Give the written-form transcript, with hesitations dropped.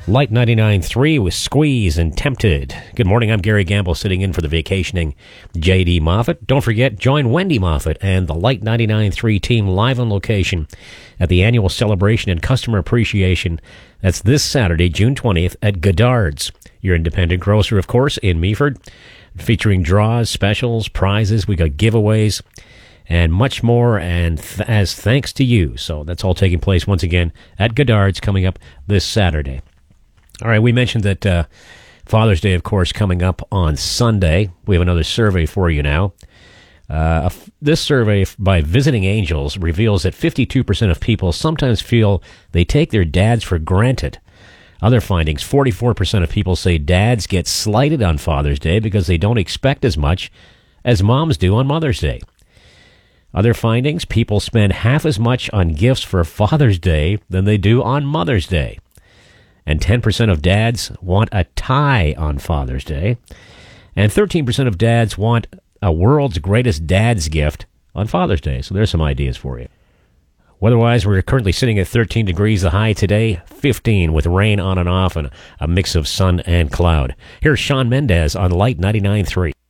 Light 99.3 with Squeeze and Tempted. Good morning, I'm Gary Gamble sitting in for the vacationing J.D. Moffat. Don't forget, join Wendy Moffat and the Light 99.3 team live on location at the annual celebration and customer appreciation. That's this Saturday, June 20th at Goddard's, your independent grocer, of course, in Meaford, featuring draws, specials, prizes. We got giveaways and much more, and as thanks to you. So that's all taking place once again at Goddard's coming up this Saturday. All right, we mentioned that Father's Day, of course, coming up on Sunday. We have another survey for you now. This survey by Visiting Angels reveals that 52% of people sometimes feel they take their dads for granted. Other findings, 44% of people say dads get slighted on Father's Day because they don't expect as much as moms do on Mother's Day. Other findings, people spend half as much on gifts for Father's Day than they do on Mother's Day. And 10% of dads want a tie on Father's Day. And 13% of dads want a world's greatest dad's gift on Father's Day. So there's some ideas for you. Weather-wise, we're currently sitting at 13 degrees. The high today, 15, with rain on and off and a mix of sun and cloud. Here's Shawn Mendes on Light 99.3.